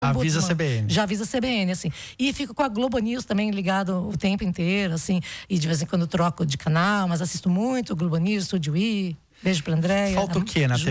Avisa a CBN. Já avisa a CBN, assim. E fico com a Globo News também ligado o tempo inteiro, assim. E de vez em quando troco de canal, mas assisto muito o Globo News, Estúdio I. Beijo pra Andréia. Falta o quê na